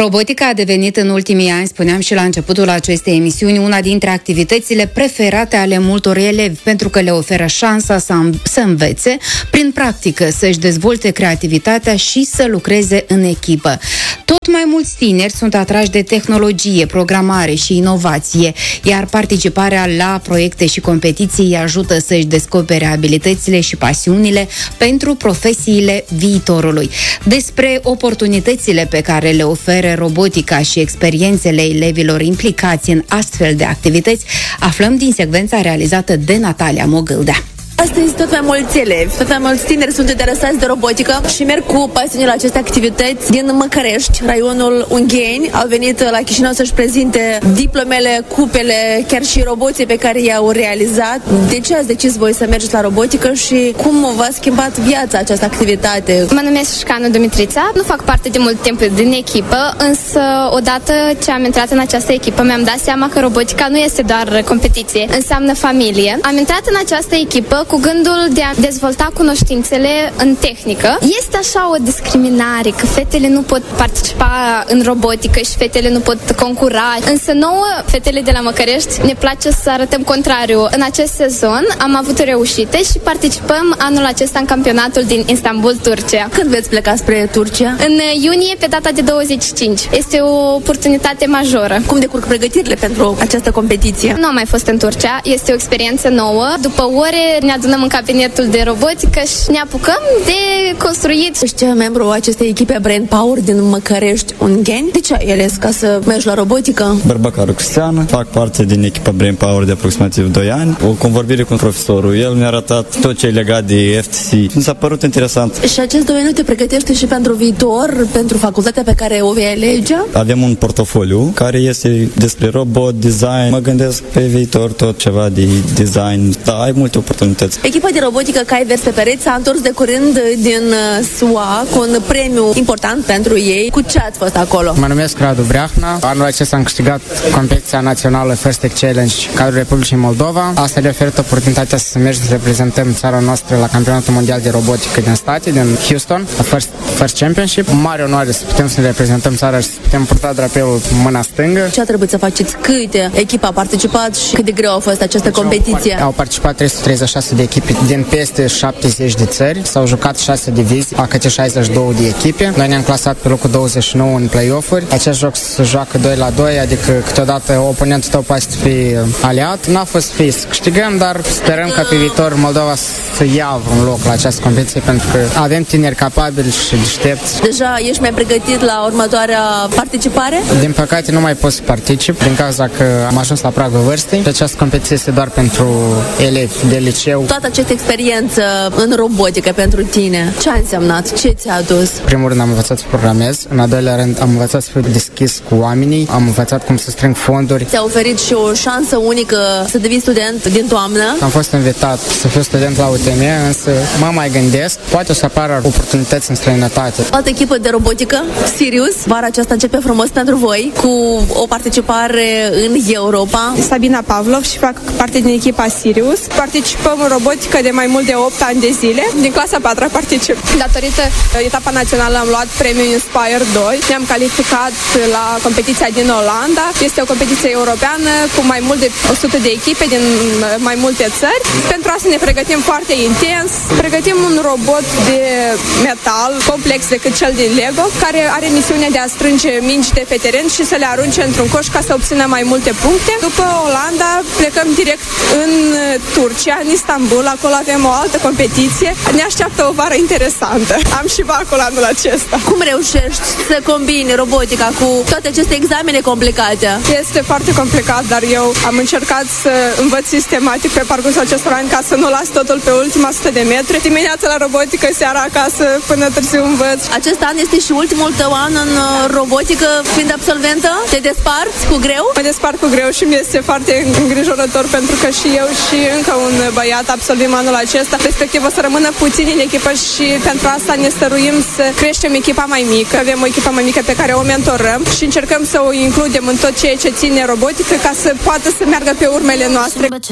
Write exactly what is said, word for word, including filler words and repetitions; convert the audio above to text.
Robotica a devenit în ultimii ani, spuneam și la începutul acestei emisiuni, una dintre activitățile preferate ale multor elevi, pentru că le oferă șansa să, să învețe, prin practică să-și dezvolte creativitatea și să lucreze în echipă. Tot mai mulți tineri sunt atrași de tehnologie, programare și inovație, iar participarea la proiecte și competiții îi ajută să-și descopere abilitățile și pasiunile pentru profesiile viitorului. Despre oportunitățile pe care le oferă robotica și experiențele elevilor implicați în astfel de activități, aflăm din secvența realizată de Natalia Mogâldea. Astăzi tot mai mulți elevi, tot mai mulți tineri sunt interesați de robotică și merg cu pasiune la aceste activități din Măcărești, raionul Ungheni. Au venit la Chișinău să-și prezinte diplomele, cupele, chiar și roboții pe care i-au realizat. De ce ați decis voi să mergeți la robotică și cum v-a schimbat viața această activitate? Mă numesc Șcanu Dumitrița, nu fac parte de mult timp din echipă, însă odată ce am intrat în această echipă mi-am dat seama că robotica nu este doar competiție, înseamnă familie. Am intrat în această echipă cu gândul de a dezvolta cunoștințele în tehnică. Este așa o discriminare că fetele nu pot participa în robotică și fetele nu pot concura, însă nouă, fetele de la Măcărești, ne place să arătăm contrariu. În acest sezon am avut reușite și participăm anul acesta în campionatul din Istanbul, Turcia. Când veți pleca spre Turcia? În iunie, pe data de douăzeci și cinci. Este o oportunitate majoră. Cum decurg pregătirile pentru această competiție? Nu am mai fost în Turcia, este o experiență nouă. După ore ne adunăm în cabinetul de robotică și ne apucăm de construit. Ești membru acestei echipe Brain Power din Măcărești, Ungheni. De ce ai ales ca să mergi la robotică? Bărbacaru Cristian, fac parte din echipa Brain Power de aproximativ doi ani. O convorbire cu profesorul, el mi-a arătat tot ce e legat de F T C. Mi s-a părut interesant. Și acest domeniu te pregătește și pentru viitor, pentru facultatea pe care o vei alege? Avem un portofoliu care este despre robot, design. Mă gândesc pe viitor tot ceva de design. Da, ai multe oportunități. Echipa de robotică Cai Vers pe pereți s-a întors de curând din S U A cu un premiu important pentru ei. Cu ce ați fost acolo? Mă numesc Radu Breahna. Anul acesta am câștigat competiția națională First Tech Challenge cadrul Republicii Moldova. Asta ne oferă oportunitatea să mergem să reprezentăm țara noastră la campionatul mondial de robotică din state, din Houston, la First, First Championship. Mare onoare să putem să ne reprezentăm țara și să putem purta drapelul în mâna stângă. Ce a trebuit să faceți? Câte echipa a participat și cât de greu a fost această competiție? Au participat trei sute treizeci și șase de echipe din peste șaptezeci de țări. S-au jucat șase divizii, a câte șaizeci și două de echipe. Noi ne-am clasat pe locul douăzeci și nouă în play-off-uri. Acest joc se joacă doi la doi, adică câteodată oponentul tău poate să fie aliat. N-a fost fie să câștigăm, dar sperăm ca pe viitor Moldova să ia un loc la această competiție, pentru că avem tineri capabili și deștepți. Deja ești mai pregătit la următoarea participare? Din păcate nu mai pot să particip din cauza că am ajuns la pragul vârstei și această competiție este doar pentru elevi de liceu. Toată această experiență în robotică pentru tine, ce a însemnat? Ce ți-a adus? În primul rând am învățat să programez, în al doilea rând am învățat să fiu deschis cu oamenii, am învățat cum să strâng fonduri. Ți-a oferit și o șansă unică să devii student din toamnă? Am fost invitat să fiu student la U T M, însă mă mai gândesc, poate o să apară oportunități în străinătate. Altă echipă de robotică, Sirius, vara aceasta începe frumos pentru voi, cu o participare în Europa. Sabina Pavlov și fac parte din echipa Sirius. Participăm în robotică de mai mult de opt ani de zile. Din clasa a patra particip. Datorită etapa națională am luat premiul Inspire doi. Ne-am calificat la competiția din Olanda. Este o competiție europeană cu mai mult de o sută de echipe din mai multe țări. Pentru asta ne pregătim foarte intens. Pregătim un robot de metal complex decât cel din Lego, care are misiunea de a strânge mingi de pe teren și să le arunce într-un coș ca să obțină mai multe puncte. După Olanda plecăm direct în Turcia, în Istanbul. Acolo avem o altă competiție. Ne așteaptă o vară interesantă. Am și bacul anul acesta. Cum reușești să combini robotica cu toate aceste examene complicate? Este foarte complicat, dar eu am încercat să învăț sistematic pe parcursul acestor ani ca să nu las totul pe ultima sută de metri. Dimineața la robotică, seara acasă, până târziu învăț. Acest an este și ultimul tău an în robotică, fiind absolventă? Te desparți cu greu? Mă despart cu greu și mi este foarte îngrijorător, pentru că și eu și încă un băiat absolvim anul acesta. Respectiv o să rămână puțini în echipă și pentru asta ne stăruim să creștem echipa mai mică. Avem o echipă mai mică pe care o mentorăm și încercăm să o includem în tot ceea ce ține robotică ca să poată să meargă pe urmele noastre.